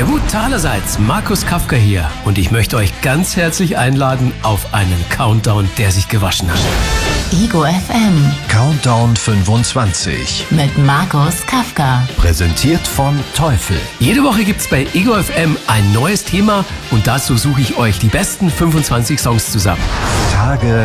Servus allerseits, Markus Kafka hier und ich möchte euch ganz herzlich einladen auf einen Countdown, der sich gewaschen hat. Ego FM Countdown 25 mit Markus Kafka. präsentiert von Teufel. Jede Woche gibt's bei Ego FM ein neues Thema und dazu suche ich euch die besten 25 Songs zusammen. Tage